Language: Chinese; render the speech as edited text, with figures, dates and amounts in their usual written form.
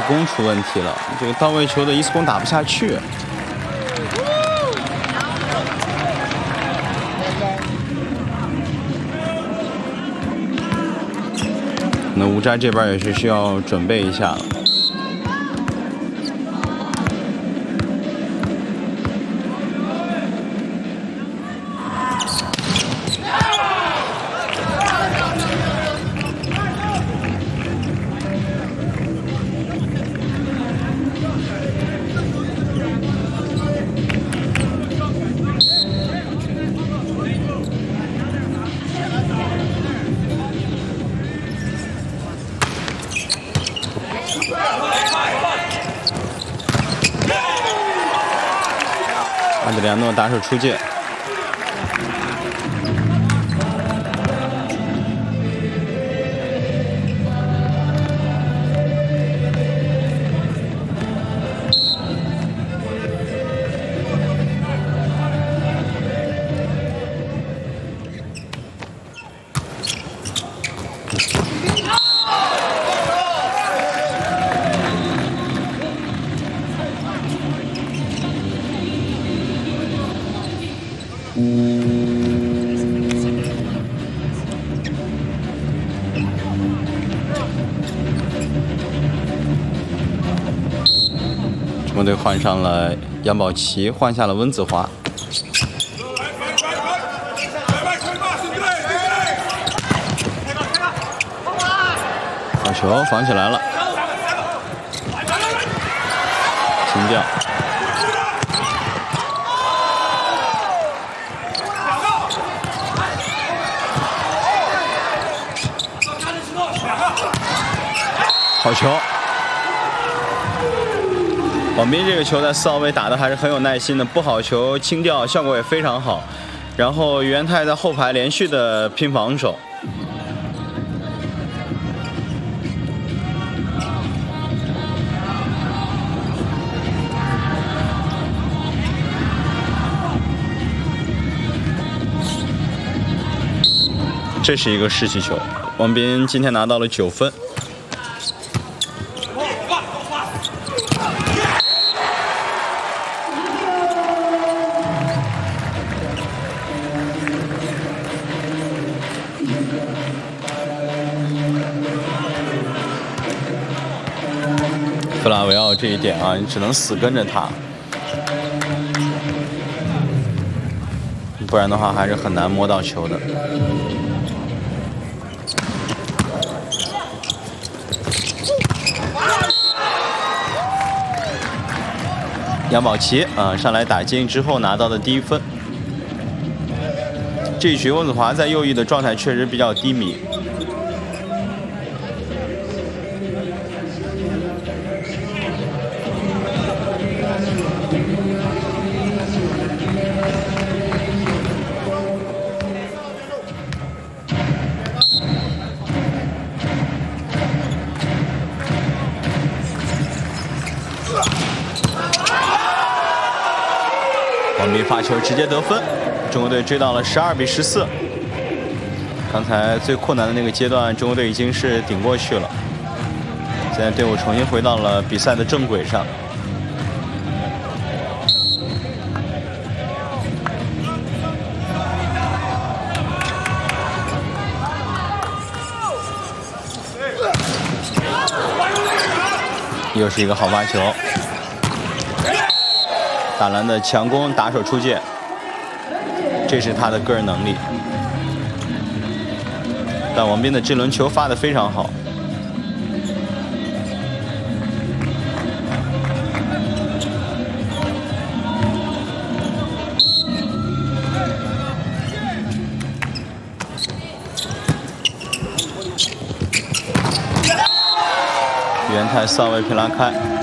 攻出问题了，这个到位球的一次攻打不下去。那吴斋这边也是需要准备一下了。 阿德里亚诺打手出界，中国队换上了杨宝琦，换下了温子华。好球，防起来了，清掉。好球！王斌这个球在4号位打的还是很有耐心的，不好球清掉，效果也非常好。然后于元泰在后排连续的拼防守。这是一个士气球，王斌今天拿到了9分。 弗拉维奥这一点啊，你只能死跟着他，不然的话还是很难摸到球的。杨宝琦啊，上来打进之后拿到的第1分。这一局温子华在右翼的状态确实比较低迷。 王斌发球直接得分，中国队追到了12比14。刚才最困难的那个阶段，中国队已经是顶过去了。现在队伍重新回到了比赛的正轨上。又是一个好发球。 大蓝的强攻，打手出界，这是他的个人能力。但王斌的这轮球发得非常好。元泰4号位平拉开。